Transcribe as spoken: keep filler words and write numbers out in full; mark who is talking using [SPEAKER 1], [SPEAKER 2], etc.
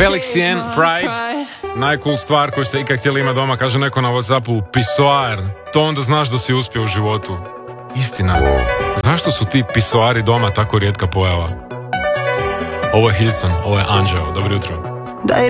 [SPEAKER 1] Felixien, Pride. Najcool stvar koju ste ikad htjeli imati doma, kaže neko na Whatsappu, pisoar. To onda znaš da si uspio u životu. Istina. Zašto su ti pisoari doma tako rijetka pojava? Ovo je Hilson, ovo je Anđeo. Dobro jutro.
[SPEAKER 2] Daj